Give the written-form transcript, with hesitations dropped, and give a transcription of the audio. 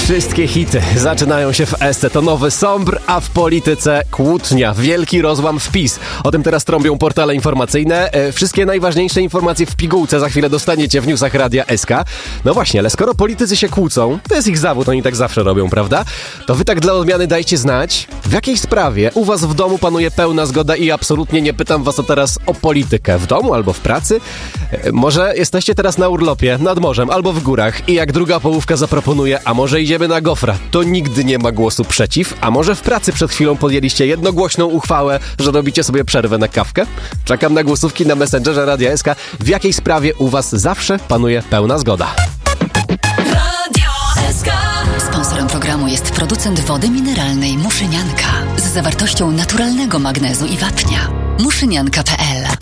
Wszystkie hity zaczynają się w SC. To nowy Sombr, a w polityce kłótnia. Wielki rozłam w PiS. O tym teraz trąbią portale informacyjne. Wszystkie najważniejsze informacje w pigułce za chwilę dostaniecie w newsach Radia SK. No właśnie, ale skoro politycy się kłócą, to jest ich zawód, oni tak zawsze robią, prawda? To wy tak dla odmiany dajcie znać, w jakiej sprawie u was w domu panuje pełna zgoda i absolutnie nie pytam was teraz o politykę. W domu albo w pracy? Może jesteście teraz na urlopie, nad morzem albo w górach i jak druga połówka zaproponuje, a może idziemy na gofra, to nigdy nie ma głosu przeciw, a może w pracy przed chwilą podjęliście jednogłośną uchwałę, że robicie sobie przerwę na kawkę? Czekam na głosówki na Messengerze Radia SK. W jakiej sprawie u was zawsze panuje pełna zgoda? Radio SK. Sponsorem programu jest producent wody mineralnej Muszynianka z zawartością naturalnego magnezu i wapnia. Muszynianka.pl